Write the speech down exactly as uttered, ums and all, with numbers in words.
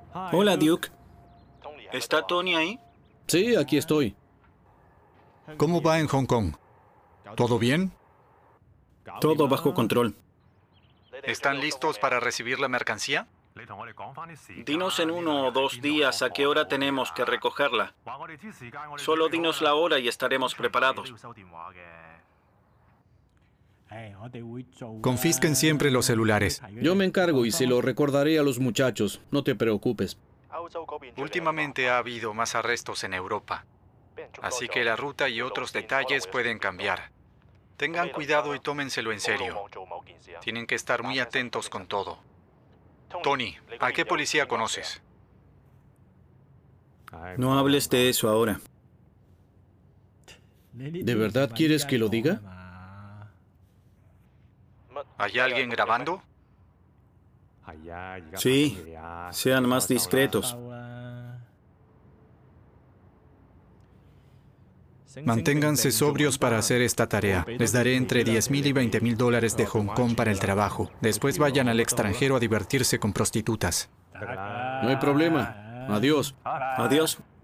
Hola, Duke. ¿Está Tony ahí? Sí, aquí estoy. ¿Cómo va en Hong Kong? ¿Todo bien? Todo bajo control. ¿Están listos para recibir la mercancía? Dinos en uno o dos días a qué hora tenemos que recogerla. Solo dinos la hora y estaremos preparados. Confisquen siempre los celulares. Yo me encargo y se lo recordaré a los muchachos. No te preocupes. Últimamente ha habido más arrestos en Europa, así que la ruta y otros detalles pueden cambiar. Tengan cuidado y tómenselo en serio. Tienen que estar muy atentos con todo. Tony, ¿a qué policía conoces? No hables de eso ahora. ¿De verdad quieres que lo diga? ¿Hay alguien grabando? Sí, sean más discretos. Manténganse sobrios para hacer esta tarea. Les daré entre diez mil y veinte mil dólares de Hong Kong para el trabajo. Después vayan al extranjero a divertirse con prostitutas. No hay problema. Adiós. Adiós.